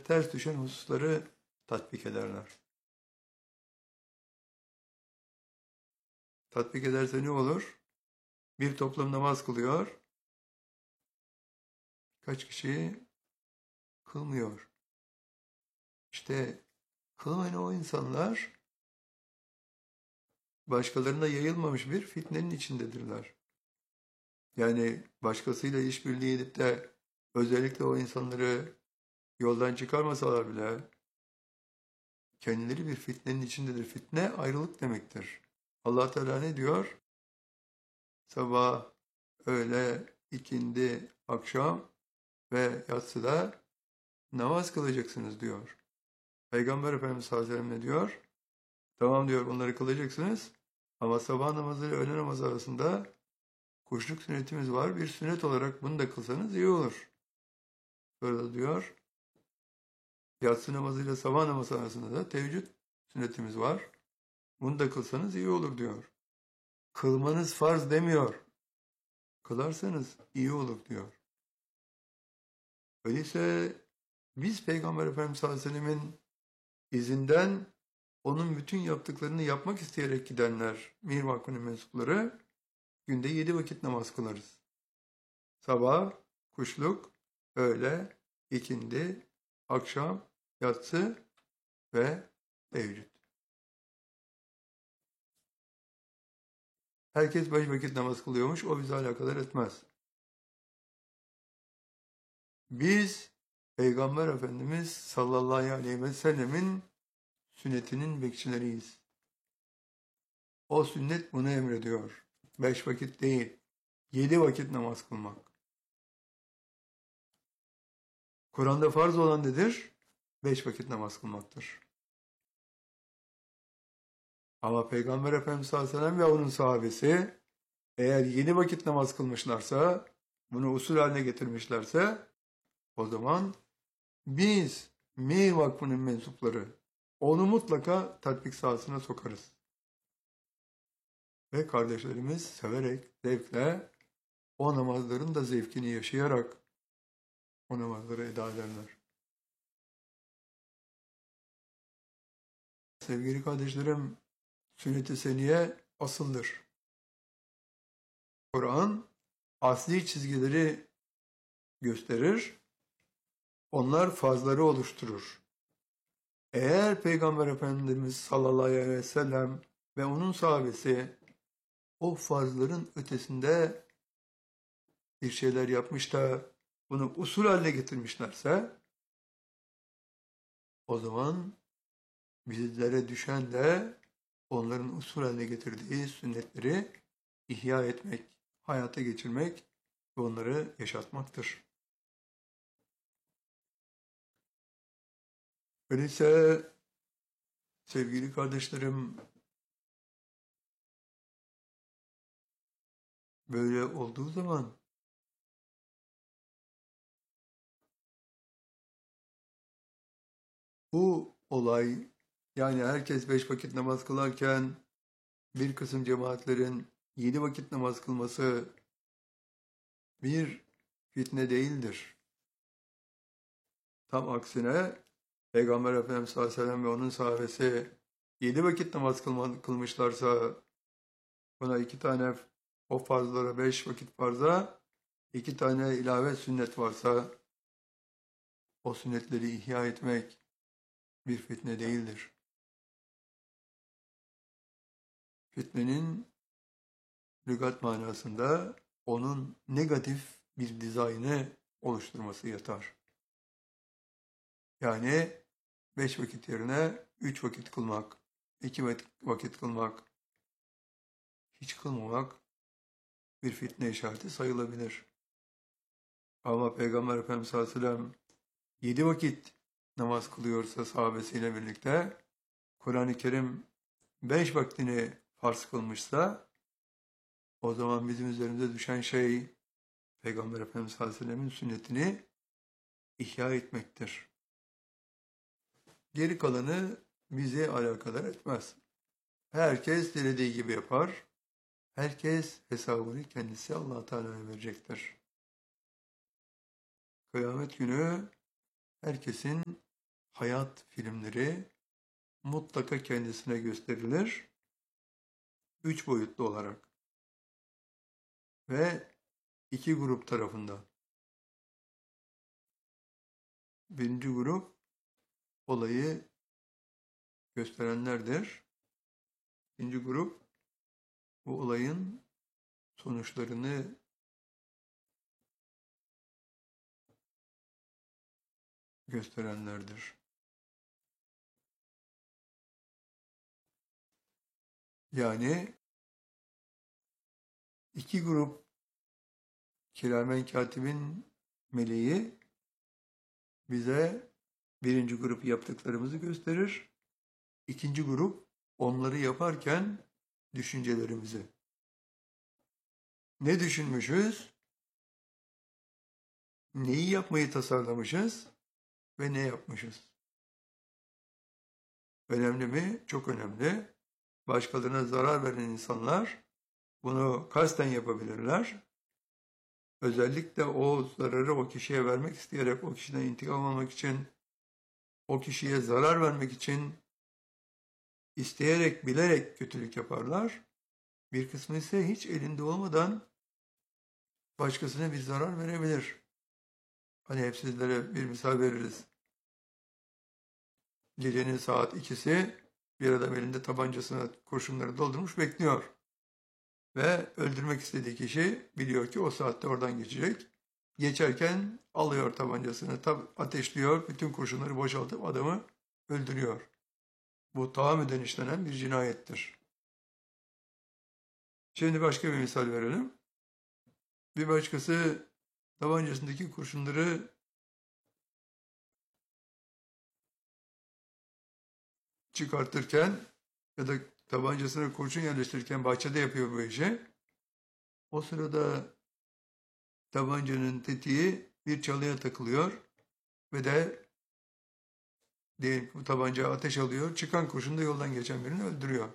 ters düşen hususları tatbik ederler. Tatbik ederse ne olur? Bir toplum namaz kılıyor, kaç kişi kılmıyor. İşte kılmayan o insanlar başkalarına yayılmamış bir fitnenin içindedirler. Yani başkasıyla işbirliği edip de özellikle o insanları yoldan çıkarmasalar bile kendileri bir fitnenin içindedir. Fitne ayrılık demektir. Allah Teala ne diyor? Sabah, öğle, ikindi, akşam ve yatsıda namaz kılacaksınız diyor. Peygamber Efendimiz sallallahu aleyhi ve sellem ne diyor? Tamam diyor, bunları kılacaksınız ama sabah namazı ile öğle namazı arasında kuşluk sünnetimiz var. Bir sünnet olarak bunu da kılsanız iyi olur. Böyle diyor. Yatsı namazıyla sabah namazı arasında da teheccüd sünnetimiz var. Bunu da kılsanız iyi olur diyor. Kılmanız farz demiyor. Kılarsanız iyi olur diyor. Öyleyse biz Peygamber Efendimiz sallallahu aleyhi ve sellemin izinden onun bütün yaptıklarını yapmak isteyerek gidenler, Mir Vakfı'nın mensupları günde 7 vakit namaz kılarız. Sabah, kuşluk, öğle, ikindi, akşam, yatsı ve teheccüd. Herkes 5 vakit namaz kılıyormuş, o bizi alakadar etmez. Biz Peygamber Efendimiz sallallahu aleyhi ve sellemin sünnetinin bekçileriyiz. O sünnet bunu emrediyor. 5 vakit değil, 7 vakit namaz kılmak. Kur'an'da farz olan nedir? 5 vakit namaz kılmaktır. Ama Peygamber Efendimiz sallallahu aleyhi ve sellem ve onun sahabesi eğer 7 vakit namaz kılmışlarsa, bunu usul haline getirmişlerse, o zaman biz Mir Vakfı'nın mensupları onu mutlaka tatbik sahasına sokarız. Ve kardeşlerimiz severek, zevkle o namazların da zevkini yaşayarak o namazları eda ederler. Sevgili kardeşlerim, sünnet-i seniye asıldır. Kur'an asli çizgileri gösterir, onlar farzları oluşturur. Eğer Peygamber Efendimiz sallallahu aleyhi ve sellem ve onun sahabesi o farzların ötesinde bir şeyler yapmış da bunu usul haline getirmişlerse, o zaman bizlere düşen de onların usul haline getirdiği sünnetleri ihya etmek, hayata geçirmek ve onları yaşatmaktır. Öyleyse sevgili kardeşlerim, böyle olduğu zaman bu olay, yani herkes 5 vakit namaz kılarken bir kısım cemaatlerin 7 vakit namaz kılması bir fitne değildir. Tam aksine Peygamber Efendimiz sallallahu aleyhi ve sellem ve onun sahabesi 7 vakit namaz kılmışlarsa, buna 2 tane, o farzlara 5 vakit farza 2 tane ilave sünnet varsa, o sünnetleri ihya etmek bir fitne değildir. Fitnenin lügat manasında onun negatif bir dizaynı oluşturması yatar. Yani 5 vakit yerine 3 vakit kılmak, 2 vakit kılmak, hiç kılmamak bir fitne işareti sayılabilir. Ama Peygamber Efendimiz sallallahu aleyhi ve sellem 7 vakit namaz kılıyorsa sahabesiyle birlikte, Kur'an-ı Kerim 5 vaktini farz kılmışsa, o zaman bizim üzerimize düşen şey Peygamber Efendimiz sallallahu aleyhi ve sellemin sünnetini ihya etmektir. Geri kalanı bizi alakadar etmez. Herkes dilediği gibi yapar. Herkes hesabını kendisi Allah Teala'ya verecektir. Kıyamet günü herkesin hayat filmleri mutlaka kendisine gösterilir. 3 boyutlu olarak ve 2 grup tarafından. Birinci grup olayı gösterenlerdir. İkinci grup bu olayın sonuçlarını gösterenlerdir. Yani 2 grup Kiramen Katibin meleği bize birinci grup yaptıklarımızı gösterir. İkinci grup onları yaparken düşüncelerimizi. Ne düşünmüşüz? Neyi yapmayı tasarlamışız? Ve ne yapmışız? Önemli mi? Çok önemli. Başkalarına zarar veren insanlar bunu kasten yapabilirler. Özellikle o zararı o kişiye vermek isteyerek, o kişiden intikam almak için, o kişiye zarar vermek için isteyerek, bilerek kötülük yaparlar. Bir kısmı ise hiç elinde olmadan başkasına bir zarar verebilir. Hani hep sizlere bir misal veririz. Gecenin saat 2'si bir adam elinde tabancasına kurşunları doldurmuş bekliyor. Ve öldürmek istediği kişi biliyor ki o saatte oradan geçecek. Geçerken alıyor tabancasını, ateşliyor, bütün kurşunları boşaltıp adamı öldürüyor. Bu tahammüden işlenen bir cinayettir. Şimdi başka bir misal verelim. Bir başkası tabancasındaki kurşunları çıkartırken ya da tabancasına kurşun yerleştirirken bahçede yapıyor bu işi. O sırada tabancanın tetiği bir çalıya takılıyor ve de diyelim ki bu tabanca ateş alıyor. Çıkan kurşun da yoldan geçen birini öldürüyor.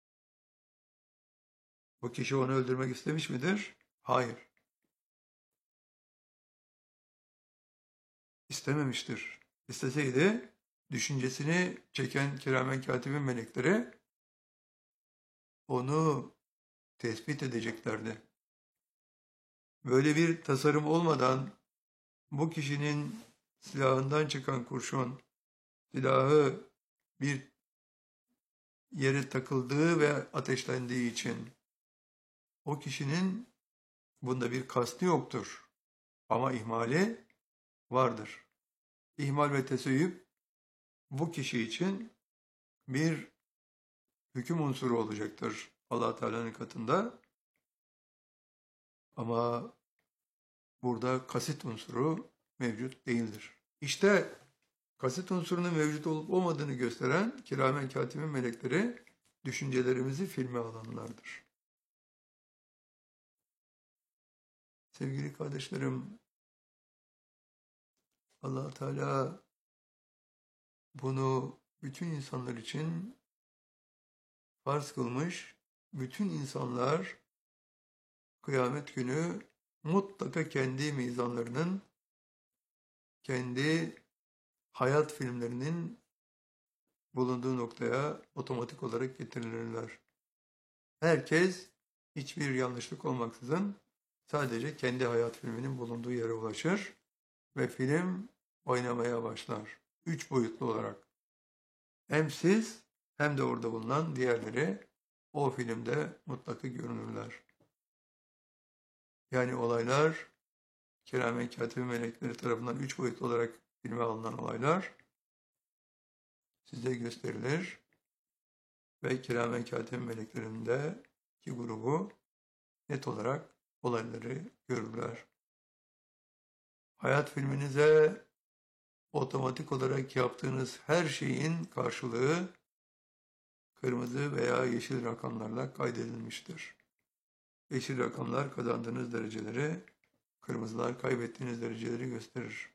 Bu kişi onu öldürmek istemiş midir? Hayır. İstememiştir. İsteseydi düşüncesini çeken kiramen katibin melekleri onu tespit edeceklerdi. Böyle bir tasarım olmadan bu kişinin silahından çıkan kurşun, silahı bir yere takıldığı ve ateşlendiği için o kişinin bunda bir kastı yoktur. Ama ihmali vardır. İhmal ve teseyüp bu kişi için bir hüküm unsuru olacaktır Allah Teala'nın katında. Ama burada kasıt unsuru mevcut değildir. İşte kasıt unsurunun mevcut olup olmadığını gösteren kiramen katibin melekleri düşüncelerimizi filme alanlardır. Sevgili kardeşlerim, Allah Teala bunu bütün insanlar için farz kılmış. Bütün insanlar kıyamet günü mutlaka kendi mizanlarının, kendi hayat filmlerinin bulunduğu noktaya otomatik olarak getirilirler. Herkes hiçbir yanlışlık olmaksızın sadece kendi hayat filminin bulunduğu yere ulaşır ve film oynamaya başlar. 3 boyutlu olarak. Hem siz hem de orada bulunan diğerleri o filmde mutlaka görünürler. Yani olaylar kiramen katibin melekleri tarafından 3 boyutlu olarak filme alınan olaylar size gösterilir ve kiramen katibin meleklerinde iki grubu net olarak olayları görürler. Hayat filminize otomatik olarak yaptığınız her şeyin karşılığı kırmızı veya yeşil rakamlarla kaydedilmiştir. Yeşil rakamlar kazandığınız dereceleri, kırmızılar kaybettiğiniz dereceleri gösterir.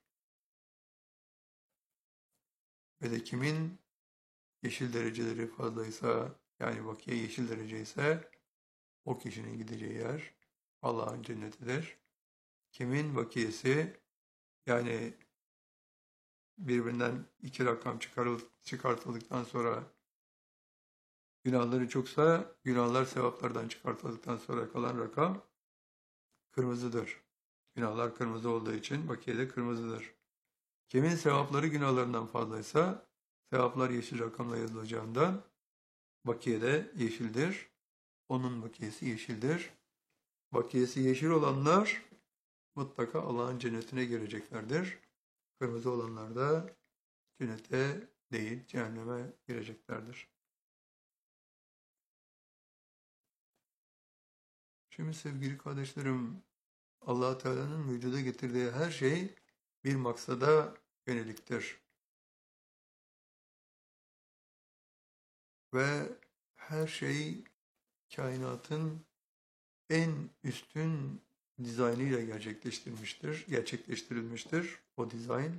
Ve de kimin yeşil dereceleri fazlaysa, yani bakiye yeşil derece ise o kişinin gideceği yer Allah'ın cennetidir. Kimin bakiyesi, yani birbirinden iki rakam çıkartıldıktan sonra günahları çoksa günahlar sevaplardan çıkartıldıktan sonra kalan rakam kırmızıdır. Günahlar kırmızı olduğu için bakiye de kırmızıdır. Kimin sevapları günahlarından fazlaysa sevaplar yeşil rakamla yazılacağından bakiye de yeşildir. Onun bakiyesi yeşildir. Bakiyesi yeşil olanlar mutlaka Allah'ın cennetine gireceklerdir. Kırmızı olanlar da cennete değil cehenneme gireceklerdir. Şimdi sevgili kardeşlerim, Allah Teala'nın vücuda getirdiği her şey bir maksada yöneliktir. Ve her şey kainatın en üstün dizaynıyla gerçekleştirilmiştir. O dizayn,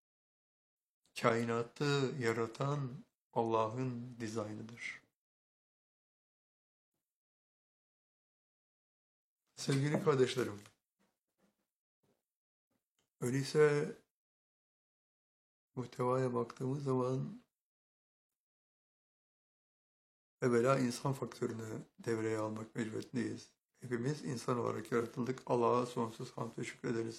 kainatı yaratan Allah'ın dizaynıdır. Sevgili kardeşlerim, öyleyse muhtevaya baktığımız zaman evvela insan faktörünü devreye almak mecburiyetindeyiz. Hepimiz insan olarak yaratıldık. Allah'a sonsuz hamd ve şükrederiz.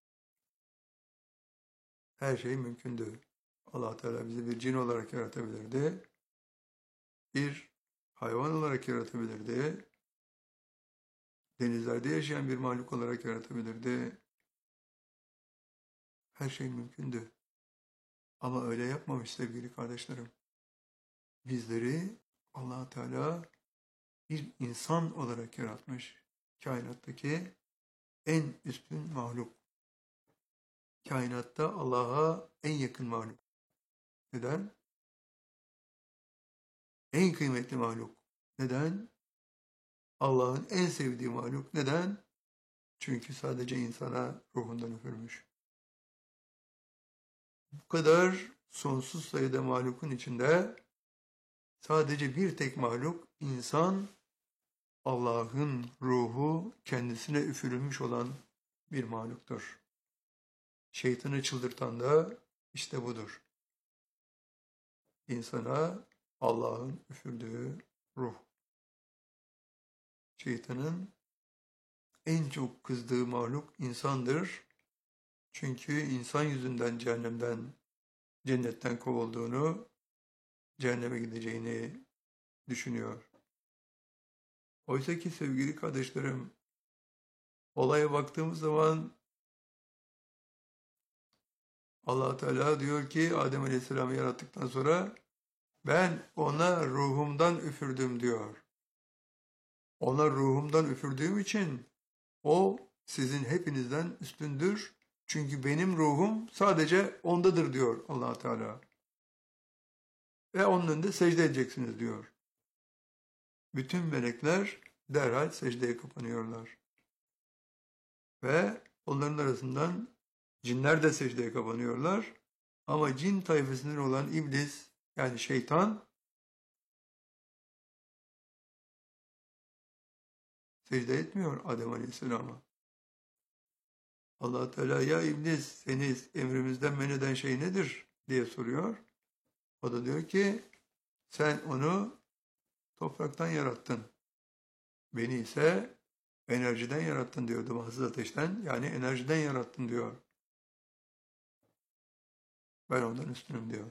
Her şey mümkündü. Allah Teala bizi bir cin olarak yaratabilirdi. Bir hayvan olarak yaratabilirdi. Denizlerde yaşayan bir mahluk olarak yaratabilirdi. Her şey mümkündü. Ama öyle yapmamış sevgili kardeşlerim. Bizleri Allah Teala bir insan olarak yaratmış. Kainattaki en üstün mahluk. Kainatta Allah'a en yakın mahluk. Neden? En kıymetli mahluk. Neden? Allah'ın en sevdiği mahluk. Neden? Çünkü sadece insana ruhundan üfürmüş. Bu kadar sonsuz sayıda mahlukun içinde sadece bir tek mahluk, insan, Allah'ın ruhu kendisine üfürülmüş olan bir mahluktur. Şeytanı çıldırtan da işte budur. İnsana Allah'ın üfürdüğü ruh. Şeytanın en çok kızdığı mahluk insandır. Çünkü insan yüzünden cennetten kovulduğunu, cehenneme gideceğini düşünüyor. Oysa ki sevgili kardeşlerim, olaya baktığımız zaman Allah Teala diyor ki Adem Aleyhisselam'ı yarattıktan sonra ben ona ruhumdan üfürdüm diyor. Ona ruhumdan üfürdüğüm için o sizin hepinizden üstündür. Çünkü benim ruhum sadece ondadır diyor Allah Teala. Ve onun önünde secde edeceksiniz diyor. Bütün melekler derhal secdeye kapanıyorlar. Ve onların arasından cinler de secdeye kapanıyorlar. Ama cin tayfasından olan iblis yani şeytan secde etmiyor Adem Aleyhisselam'a. Allah Teala ya iblis seni emrimizden men eden şey nedir diye soruyor. O da diyor ki sen onu topraktan yarattın. Beni ise enerjiden yarattın diyor. Dumansız ateşten yani enerjiden yarattın diyor. Ben ondan üstünüm diyor.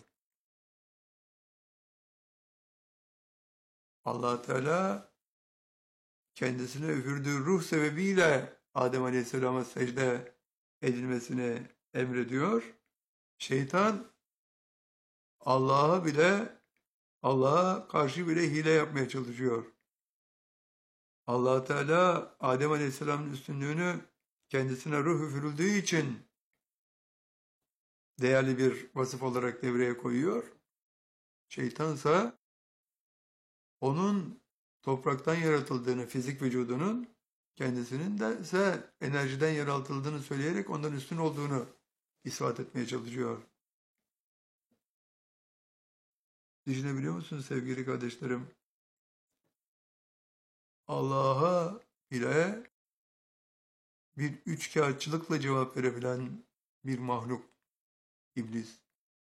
Allah Teala kendisine üfürdüğü ruh sebebiyle Adem Aleyhisselam'a secde edilmesini emrediyor. Şeytan Allah'a karşı bile hile yapmaya çalışıyor. Allah Teala Adem Aleyhisselam'ın üstünlüğünü kendisine ruh üfürüldüğü için değerli bir vasıf olarak devreye koyuyor. Şeytansa onun topraktan yaratıldığını, fizik vücudunun kendisinin de ise enerjiden yaratıldığını söyleyerek ondan üstün olduğunu ispat etmeye çalışıyor. Düşünebiliyor musunuz sevgili kardeşlerim? Allah'a bile bir üçkağıtçılıkla cevap verebilen bir mahluk iblis.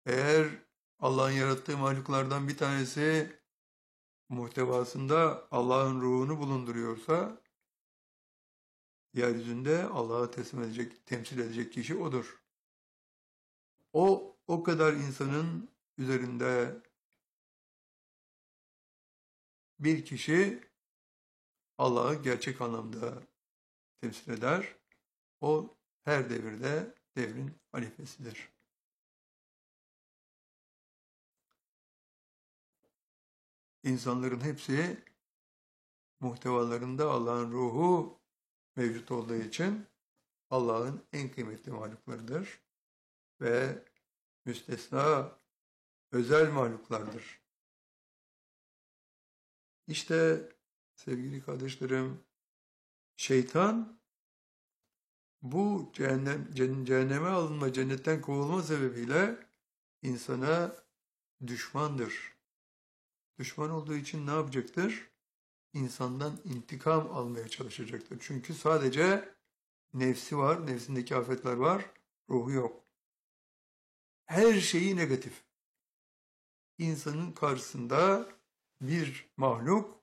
Eğer Allah'ın yarattığı mahluklardan bir tanesi muhtevasında Allah'ın ruhunu bulunduruyorsa, yeryüzünde Allah'a teslim edecek, temsil edecek kişi odur. O kadar insanın üzerinde bir kişi Allah'ı gerçek anlamda temsil eder. O her devirde devrin halifesidir. İnsanların hepsi muhtevalarında Allah'ın ruhu mevcut olduğu için Allah'ın en kıymetli mahluklarıdır ve müstesna özel mahluklardır. İşte sevgili kardeşlerim, şeytan bu cehenneme alınma, cennetten kovulma sebebiyle insana düşmandır. Düşman olduğu için ne yapacaktır? İnsandan intikam almaya çalışacaktır. Çünkü sadece nefsi var, nefsindeki afetler var, ruhu yok. Her şeyi negatif. İnsanın karşısında bir mahluk,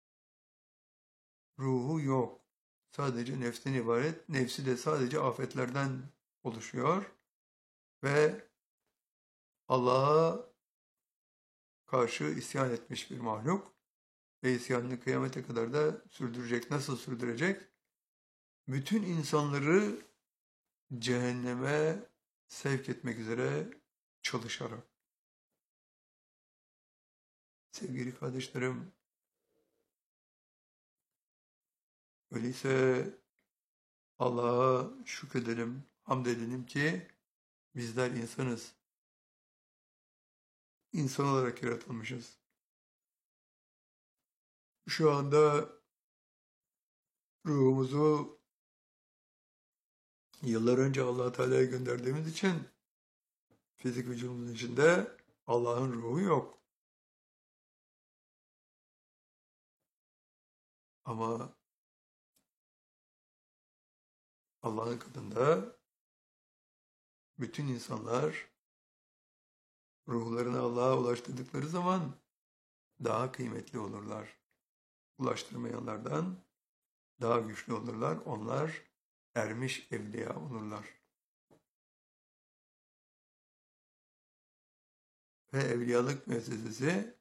ruhu yok. Sadece nefsten ibaret. Nefsi de sadece afetlerden oluşuyor. Ve Allah'a karşı isyan etmiş bir mahluk. Ve isyanını kıyamete kadar da sürdürecek. Nasıl sürdürecek? Bütün insanları cehenneme sevk etmek üzere çalışarak. Sevgili kardeşlerim, öyleyse Allah'a şükredelim, hamd edelim ki bizler insanız. İnsan olarak yaratılmışız. Şu anda ruhumuzu yıllar önce Allah Teala'ya gönderdiğimiz için fizik vücudumuzun içinde Allah'ın ruhu yok. Ama Allah'ın katında bütün insanlar ruhlarını Allah'a ulaştırdıkları zaman daha kıymetli olurlar. Ulaştırmayanlardan daha güçlü olurlar. Onlar ermiş evliya olurlar. Ve evliyalık müessesesi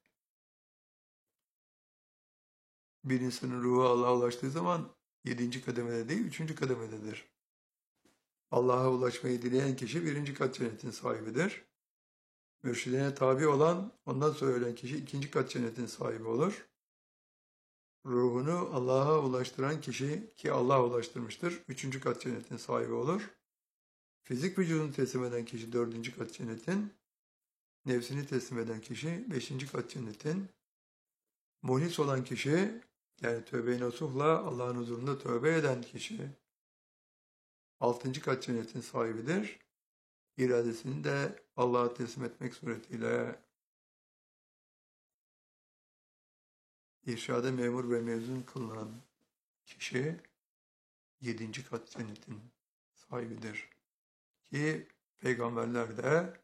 bir insanın ruhu Allah'a ulaştığı zaman 7. kademede değil 3. kademededir. Allah'a ulaşmayı dileyen kişi 1. kat cennetin sahibidir. Mürşidine tabi olan, ondan sonra ölen kişi 2. kat cennetin sahibi olur. Ruhunu Allah'a ulaştıran kişi ki Allah'a ulaştırmıştır, 3. kat cennetin sahibi olur. Fizik vücudunu teslim eden kişi 4. kat cennetin, nefsini teslim eden kişi 5. kat cennetin, muhlis olan kişi yani tövbe-i nasuhla Allah'ın huzurunda tövbe eden kişi 6. kat cennetin sahibidir. İradesini de Allah'a teslim etmek suretiyle irşada memur ve mezun kılınan kişi 7. kat cennetin sahibidir. Ki peygamberler de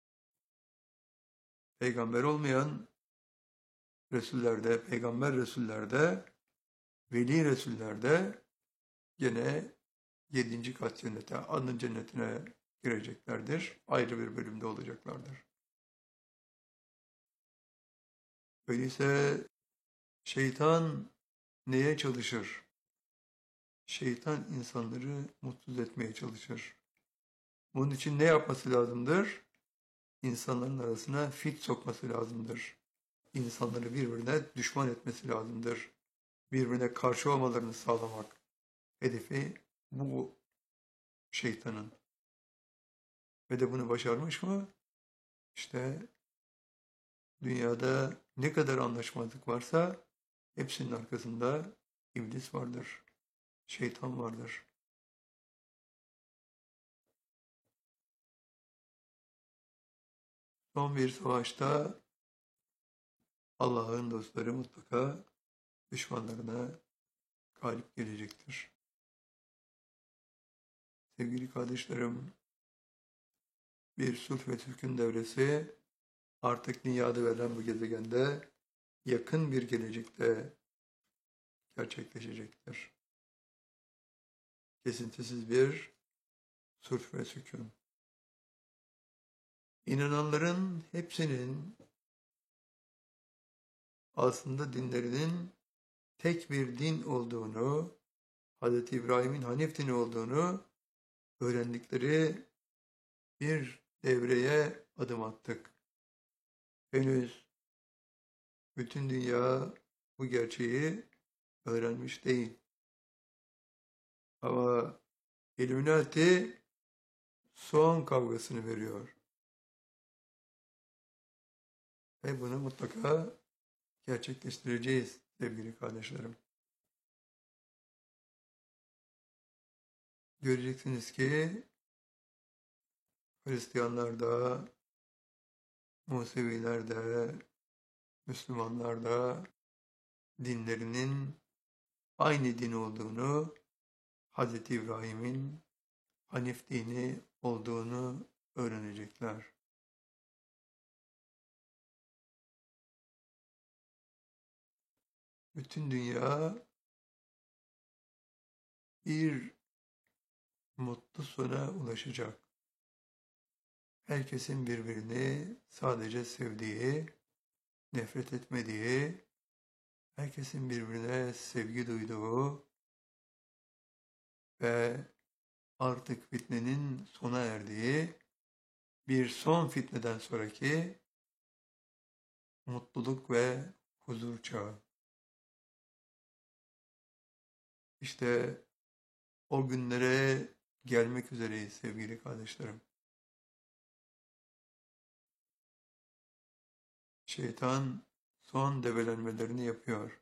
peygamber olmayan Resullerde, peygamber Resullerde, veli Resullerde gene 7. kat cennete, adın cennetine gireceklerdir. Ayrı bir bölümde olacaklardır. Öyleyse şeytan neye çalışır? Şeytan insanları mutsuz etmeye çalışır. Bunun için ne yapması lazımdır? İnsanların arasına fit sokması lazımdır. İnsanları birbirine düşman etmesi lazımdır. Birbirine karşı olmalarını sağlamak. Hedefi bu şeytanın. Ve de bunu başarmış mı? İşte dünyada ne kadar anlaşmazlık varsa hepsinin arkasında iblis vardır. Şeytan vardır. Son bir savaşta Allah'ın dostları mutlaka düşmanlarına galip gelecektir. Sevgili kardeşlerim, bir sulh ve sükun devresi artık dünyada verilen bu gezegende yakın bir gelecekte gerçekleşecektir. Kesintisiz bir sulh ve sükun. İnananların hepsinin aslında dinlerinin tek bir din olduğunu, Hz. İbrahim'in Hanif dini olduğunu öğrendikleri bir devreye adım attık. Henüz bütün dünya bu gerçeği öğrenmiş değil. Ama Illuminati son kavgasını veriyor. Ve bunu mutlaka gerçekleştireceğiz sevgili kardeşlerim. Göreceksiniz ki Hristiyanlar da, Museviler de, Müslümanlar da dinlerinin aynı din olduğunu, Hz. İbrahim'in Hanif dini olduğunu öğrenecekler. Bütün dünya bir mutlu sona ulaşacak. Herkesin birbirini sadece sevdiği, nefret etmediği, herkesin birbirine sevgi duyduğu ve artık fitnenin sona erdiği bir son fitneden sonraki mutluluk ve huzur çağı. İşte o günlere gelmek üzereyiz sevgili kardeşlerim. Şeytan son debelenmelerini yapıyor.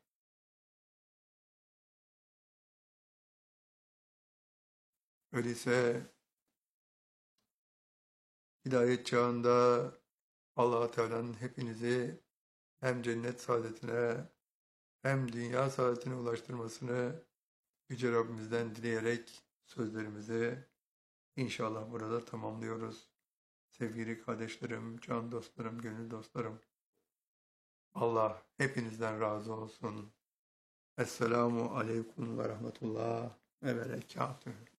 Öyleyse hidayet çağında Allah Teala'nın hepinizi hem cennet saadetine hem dünya saadetine ulaştırmasını Yüce Rabbimizden dileyerek sözlerimizi inşallah burada tamamlıyoruz. Sevgili kardeşlerim, can dostlarım, gönül dostlarım. Allah hepinizden razı olsun. Esselamu Aleyküm ve Rahmetullah ve Berekatuhu.